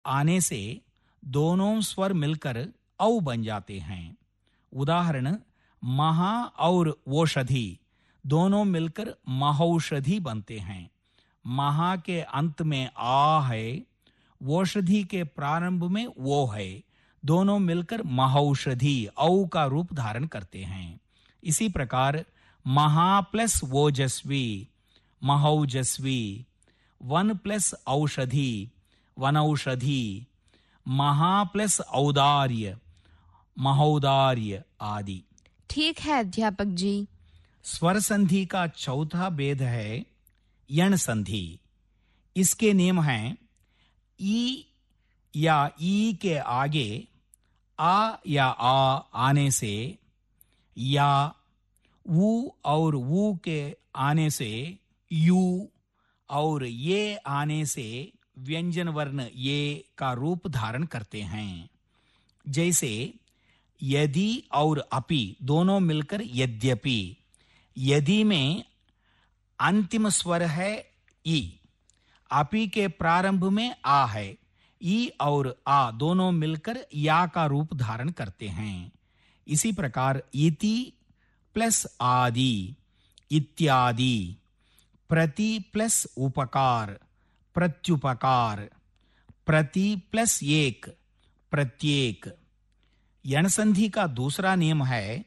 आने से दोनों स्वर मिलकर औ बन जाते हैं। उदाहरण, महा और औषधि दोनों मिलकर महौषधि बनते हैं। महा के अंत में आ है, औषधि के प्रारंभ में वो है, दोनों मिलकर महौषधि औ का रूप धारण करते हैं। इसी प्रकार महा प्लस ओजस्वी महौजस्वी, वन प्लस औषधि वनौषधि, महा प्लस औदार्य महोदार्य आदि। ठीक है अध्यापक जी। स्वर संधि का चौथा भेद है यण संधि। इसके नियम हैं ई या ई के आगे आ या आ आने से, या वू और वू के आने से यू, और ये आने से व्यंजन वर्ण ये का रूप धारण करते हैं। जैसे यदि और अपि दोनों मिलकर यद्यपि। यदि में अंतिम स्वर है ई, अपि के प्रारंभ में आ है, ई और आ दोनों मिलकर या का रूप धारण करते हैं। इसी प्रकार इति प्लस आदि इत्यादि, प्रति प्लस उपकार प्रत्युपकार, प्रति प्लस एक प्रत्येक। यण संधि का दूसरा नियम है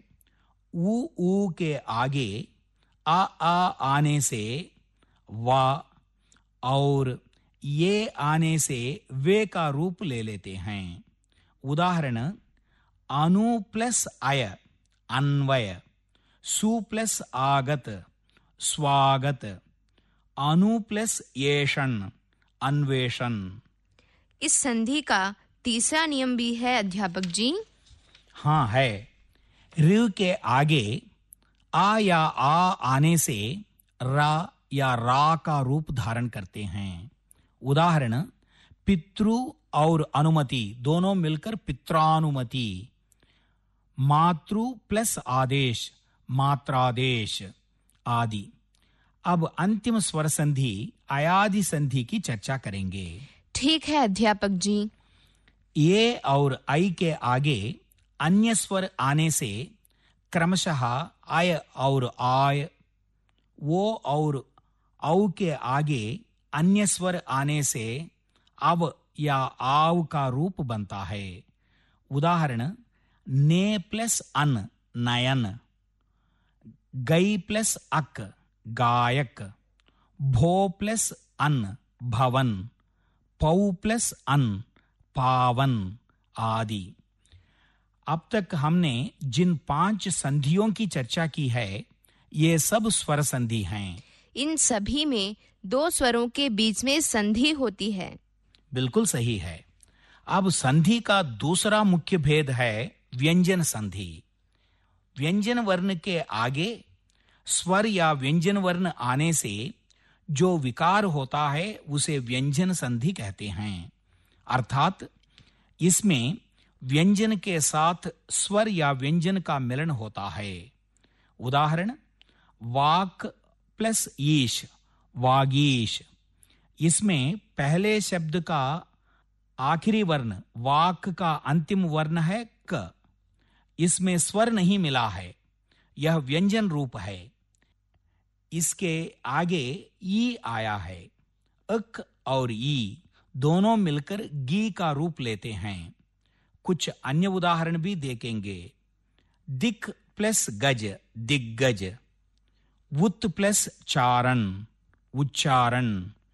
ऊ के आगे आ आने से वा और ये आने से वे का रूप ले लेते हैं। उदाहरण, अनु प्लस अय अन्वय, सु प्लस आगत स्वागत, अनु प्लस येषण अन्वेषण। इस संधि का तीसरा नियम भी है अध्यापक जी? हाँ है। ऋ के आगे आ या आ आने से रा या रा का रूप धारण करते हैं। उदाहरण, पितृ और अनुमति दोनों मिलकर पित्रानुमति, मातृ प्लस आदेश मात्रादेश आदि। अब अंतिम स्वर संधि अयादि संधि की चर्चा करेंगे। ठीक है अध्यापक जी। ये और आई के आगे अन्य स्वर आने से क्रमशः आय और आय, वो और औ के आगे अन्य स्वर आने से अव या आव का रूप बनता है। उदाहरण, ने प्लस अन नयन, गई प्लस अक गायक, भो प्लस अन भवन, पौ प्लस अन पावन आदि। अब तक हमने जिन 5 संधियों की चर्चा की है, ये सब स्वर संधि हैं। इन सभी में 2 स्वरों के बीच में संधि होती है। बिल्कुल सही है। अब संधि का दूसरा मुख्य भेद है व्यंजन संधि। व्यंजन वर्ण के आगे स्वर या व्यंजन वर्ण आने से जो विकार होता है उसे व्यंजन संधि कहते हैं। अर्थात इसमें व्यंजन के साथ स्वर या व्यंजन का मिलन होता है। उदाहरण, वाक प्लस ईश वागीश। इसमें पहले शब्द का आखिरी वर्ण वाक का अंतिम वर्ण है क। इसमें स्वर नहीं मिला है, यह व्यंजन रूप है। इसके आगे ई आया है। अक और ई दोनों मिलकर गी का रूप लेते हैं। कुछ अन्य उदाहरण भी देखेंगे। दिक प्लस गज दिग्गज, वुत प्लस चारण उच्चारण,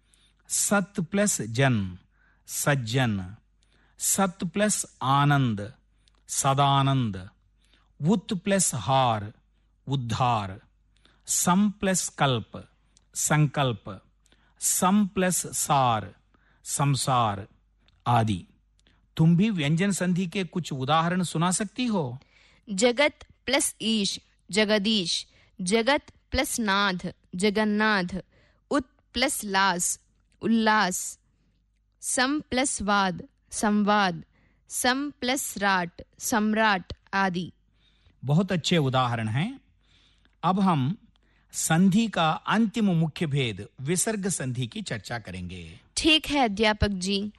सत प्लस जन सज्जन, सत प्लस आनंद सदानंद, वुत प्लस हार उद्धार, सम प्लस कल्प संकल्प, सम प्लस सार संसार आदि। तुम भी व्यंजन संधि के कुछ उदाहरण सुना सकती हो? जगत प्लस ईश जगदीश, जगत प्लस नाथ जगन्नाथ, उत प्लस लास उल्लास, सम प्लस वाद संवाद, सम प्लस राट सम्राट आदि। बहुत अच्छे उदाहरण हैं। अब हम संधि का अंतिम मुख्य भेद विसर्ग संधि की चर्चा करेंगे। ठीक है अध्यापक जी।